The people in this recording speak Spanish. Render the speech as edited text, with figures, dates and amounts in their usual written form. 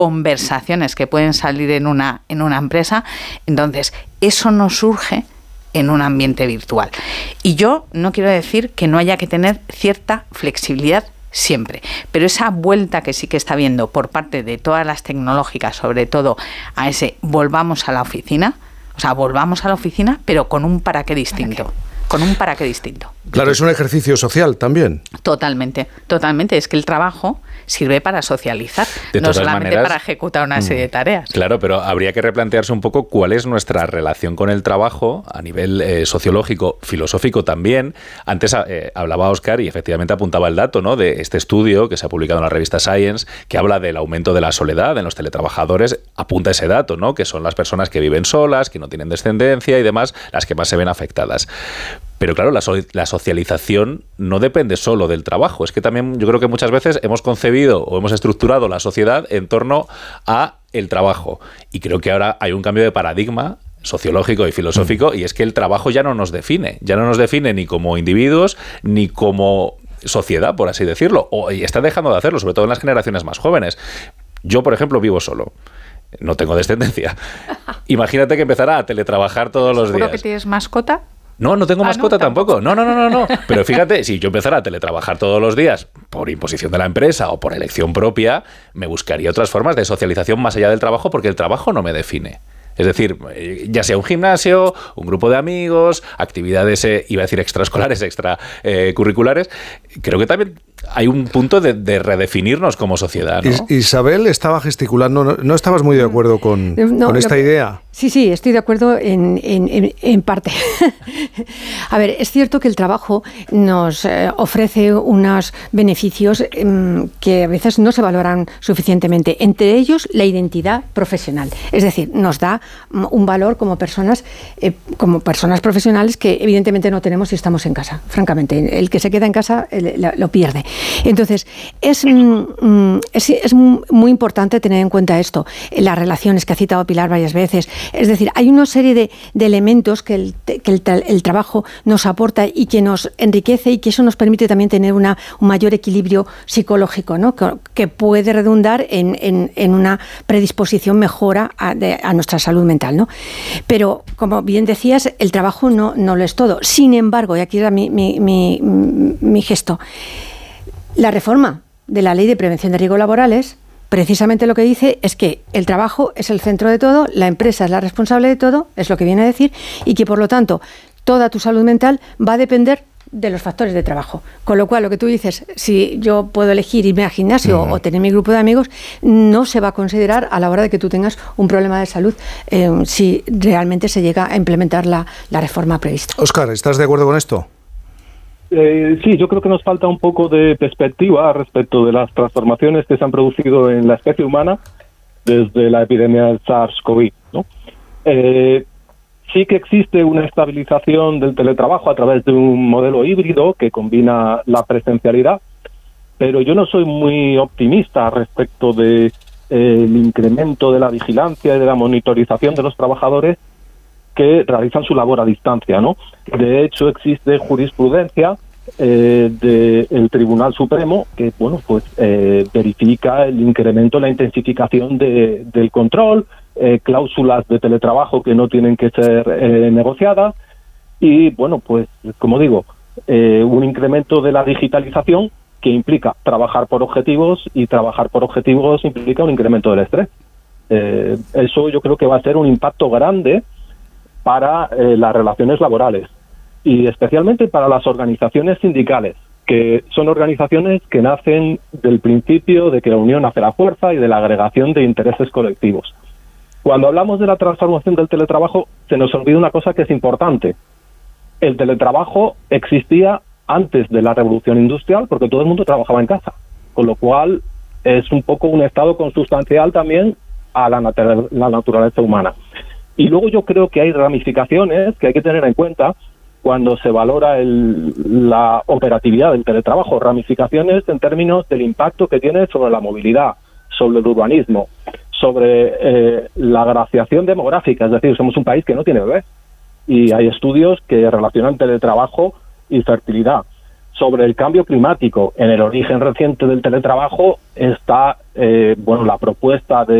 conversaciones que pueden salir en una empresa. Entonces, eso no surge en un ambiente virtual. Y yo no quiero decir que no haya que tener cierta flexibilidad siempre, pero esa vuelta que sí que está habiendo por parte de todas las tecnológicas, sobre todo a ese volvamos a la oficina, pero con un para qué distinto. Claro, es un ejercicio social también. Totalmente. Es que el trabajo sirve para socializar, no solamente maneras, para ejecutar una serie de tareas. Claro, pero habría que replantearse un poco cuál es nuestra relación con el trabajo a nivel sociológico, filosófico también. Antes hablaba Óscar y efectivamente apuntaba el dato, ¿no?, de este estudio que se ha publicado en la revista Science, que habla del aumento de la soledad en los teletrabajadores. Apunta ese dato, ¿no?, que son las personas que viven solas, que no tienen descendencia y demás, las que más se ven afectadas. Pero claro, la socialización no depende solo del trabajo. Es que también yo creo que muchas veces hemos concebido o hemos estructurado la sociedad en torno a el trabajo. Y creo que ahora hay un cambio de paradigma sociológico y filosófico, y es que el trabajo ya no nos define. Ya no nos define ni como individuos ni como sociedad, por así decirlo. Y está dejando de hacerlo, sobre todo en las generaciones más jóvenes. Yo, por ejemplo, vivo solo. No tengo descendencia. Imagínate que empezara a teletrabajar todos los días. ¿Seguro que tienes mascota? No tengo mascota tampoco. No. Pero fíjate, si yo empezara a teletrabajar todos los días por imposición de la empresa o por elección propia, me buscaría otras formas de socialización más allá del trabajo, porque el trabajo no me define. Es decir, ya sea un gimnasio, un grupo de amigos, actividades, iba a decir extraescolares, extracurriculares, creo que también hay un punto de redefinirnos como sociedad, ¿no? Isabel estaba gesticulando, ¿no estabas muy de acuerdo con esta idea? Sí, estoy de acuerdo en parte. A ver, es cierto que el trabajo nos ofrece unos beneficios que a veces no se valoran suficientemente, entre ellos la identidad profesional. Es decir, nos da un valor como personas profesionales que evidentemente no tenemos si estamos en casa. Francamente, el que se queda en casa lo pierde. Entonces, es muy importante tener en cuenta esto, las relaciones que ha citado Pilar varias veces. Es decir, hay una serie de elementos que el trabajo nos aporta y que nos enriquece, y que eso nos permite también tener un mayor equilibrio psicológico, ¿no?, que puede redundar en una predisposición mejora a nuestra salud mental, ¿no? Pero, como bien decías, el trabajo no lo es todo. Sin embargo, y aquí era mi gesto, la reforma de la Ley de Prevención de Riesgos Laborales precisamente lo que dice es que el trabajo es el centro de todo, la empresa es la responsable de todo, es lo que viene a decir, y que por lo tanto toda tu salud mental va a depender de los factores de trabajo. Con lo cual, lo que tú dices, si yo puedo elegir irme al gimnasio o tener mi grupo de amigos, no se va a considerar a la hora de que tú tengas un problema de salud si realmente se llega a implementar la reforma prevista. Óscar, ¿estás de acuerdo con esto? Sí, yo creo que nos falta un poco de perspectiva respecto de las transformaciones que se han producido en la especie humana desde la epidemia del SARS-CoV, ¿no? Sí que existe una estabilización del teletrabajo a través de un modelo híbrido que combina la presencialidad, pero yo no soy muy optimista respecto de el incremento de la vigilancia y de la monitorización de los trabajadores que realizan su labor a distancia, ¿no? De hecho, existe jurisprudencia del Tribunal Supremo que, verifica el incremento, la intensificación del control, cláusulas de teletrabajo que no tienen que ser negociadas y, como digo, un incremento de la digitalización que implica trabajar por objetivos, y trabajar por objetivos implica un incremento del estrés. Eso yo creo que va a ser un impacto grande para las relaciones laborales y especialmente para las organizaciones sindicales, que son organizaciones que nacen del principio de que la unión hace la fuerza y de la agregación de intereses colectivos. Cuando hablamos de la transformación del teletrabajo, se nos olvida una cosa que es importante. El teletrabajo existía antes de la revolución industrial porque todo el mundo trabajaba en casa, con lo cual es un poco un estado consustancial también a la naturaleza humana. Y luego yo creo que hay ramificaciones que hay que tener en cuenta cuando se valora la operatividad del teletrabajo, ramificaciones en términos del impacto que tiene sobre la movilidad, sobre el urbanismo, sobre la glaciación demográfica, es decir, somos un país que no tiene bebés y hay estudios que relacionan teletrabajo y fertilidad. Sobre el cambio climático, en el origen reciente del teletrabajo está la propuesta de